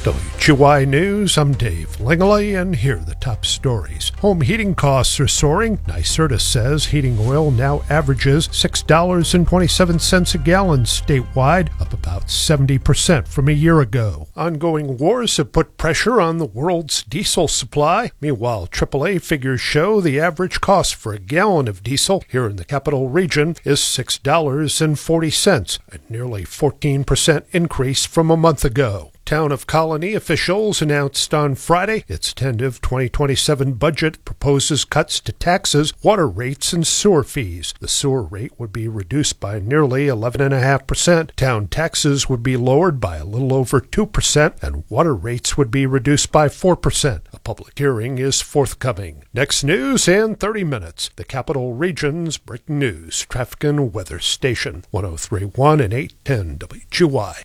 WGY News, I'm Dave Langley, and here are the top stories. Home heating costs are soaring. NYSERDA says heating oil now averages $6.27 a gallon statewide, up about 70% from a year ago. Ongoing wars have put pressure on the world's diesel supply. Meanwhile, AAA figures show the average cost for a gallon of diesel here in the capital region is $6.40, a nearly 14% increase from a month ago. Town of Colony officials announced on Friday its tentative 2027 budget proposes cuts to taxes, water rates, and sewer fees. The sewer rate would be reduced by nearly 11.5%. Town taxes would be lowered by a little over 2%, and water rates would be reduced by 4%. A public hearing is forthcoming. Next news in 30 minutes. The Capital Region's breaking news, traffic and weather station, 103.1 and 810 WGY.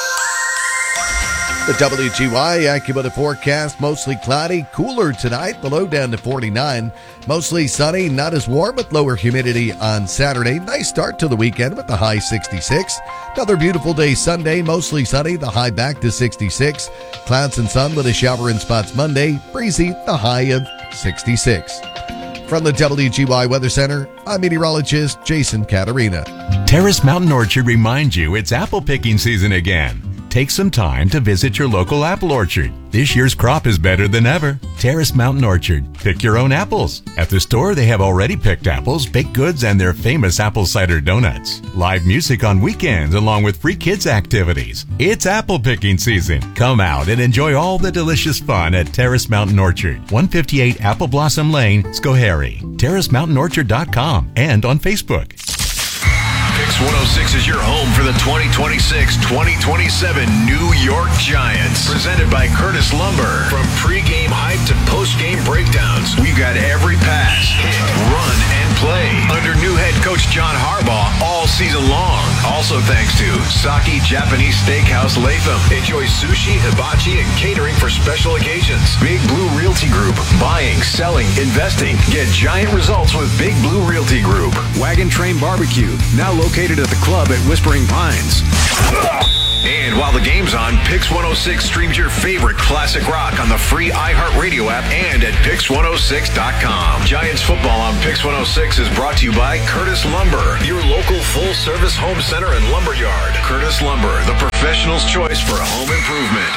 The WGY AccuWeather forecast, mostly cloudy, cooler tonight, the low down to 49. Mostly sunny, not as warm, but lower humidity on Saturday. Nice start to the weekend with the high 66. Another beautiful day Sunday, mostly sunny, the high back to 66. Clouds and sun with a shower in spots Monday, breezy, the high of 66. From the WGY Weather Center, I'm meteorologist Jason Caterina. Terrace Mountain Orchard reminds you it's apple picking season again. Take some time to visit your local apple orchard. This year's crop is better than ever. Terrace Mountain Orchard. Pick your own apples. At the store, they have already picked apples, baked goods, and their famous apple cider donuts. Live music on weekends along with free kids activities. It's apple picking season. Come out and enjoy all the delicious fun at Terrace Mountain Orchard, 158 Apple Blossom Lane, Schoharie. TerraceMountainOrchard.com and on Facebook. Pix 106 is your home for the 2026-2027 New York Giants. Presented by Curtis Lumber. From pregame hype to postgame breakdowns, we've got every pass, hit, run, and play under new head coach John Harbaugh all season long. Also thanks to Saki Japanese Steakhouse Latham. Enjoy sushi, hibachi, and catering for special occasions. Big Blue Realty Group. Buying, selling, investing. Get giant results with Big Blue Realty Group. Wagon Train Barbecue. Now located at the club at Whispering Pines. And while the game's on, Pix 106 streams your favorite classic rock on the free iHeartRadio app and at Pix106.com. Giants football on Pix 106 is brought to you by Curtis Lumber, your local full-service home center and lumber yard. Curtis Lumber, the professional's choice for home improvement.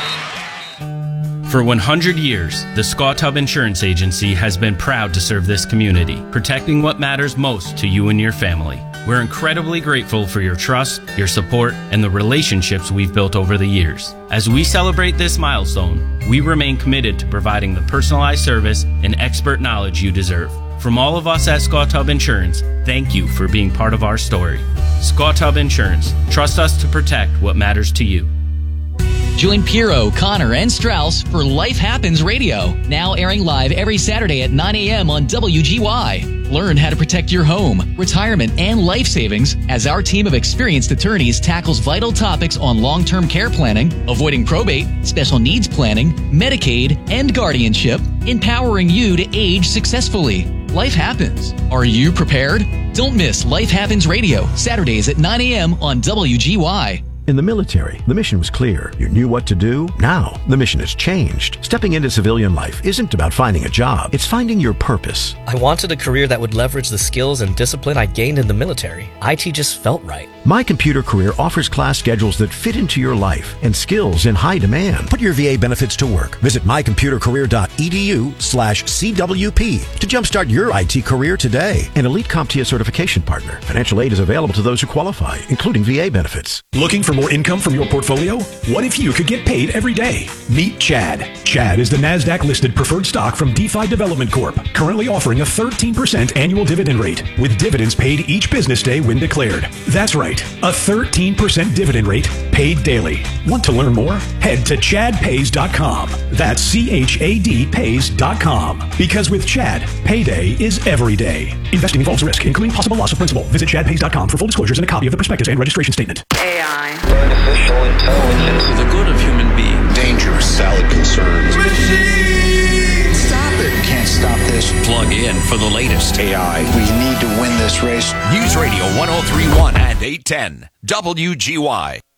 For 100 years, the Scott Hub Insurance Agency has been proud to serve this community, protecting what matters most to you and your family. We're incredibly grateful for your trust, your support, and the relationships we've built over the years. As we celebrate this milestone, we remain committed to providing the personalized service and expert knowledge you deserve. From all of us at Scott Hub Insurance, thank you for being part of our story. Scott Hub Insurance. Trust us to protect what matters to you. Join Piero, Connor, and Strauss for Life Happens Radio, now airing live every Saturday at 9 a.m. on WGY. Learn how to protect your home, retirement, and life savings as our team of experienced attorneys tackles vital topics on long-term care planning, avoiding probate, special needs planning, Medicaid, and guardianship, empowering you to age successfully. Life happens. Are you prepared? Don't miss Life Happens Radio, Saturdays at 9 a.m. on WGY. In the military, the mission was clear. You knew what to do. Now, the mission has changed. Stepping into civilian life isn't about finding a job. It's finding your purpose. I wanted a career that would leverage the skills and discipline I gained in the military. IT just felt right. My Computer Career offers class schedules that fit into your life and skills in high demand. Put your VA benefits to work. Visit mycomputercareer.edu/CWP to jumpstart your IT career today. An elite CompTIA certification partner. Financial aid is available to those who qualify, including VA benefits. Looking for more income from your portfolio? What if you could get paid every day? Meet Chad. Chad is the NASDAQ-listed preferred stock from DeFi Development Corp., currently offering a 13% annual dividend rate, with dividends paid each business day when declared. That's right, a 13% dividend rate paid daily. Want to learn more? Head to chadpays.com. That's CHAD Because with Chad, payday is every day. Investing involves risk, including possible loss of principal. Visit chadpays.com for full disclosures and a copy of the prospectus and registration statement. AI. Artificial intelligence. For the good of human beings. Dangerous. Valid concerns. Machine! Stop it. Can't stop this. Plug in for the latest AI. We need to win this race. News Radio 103.1 and 810 WGY.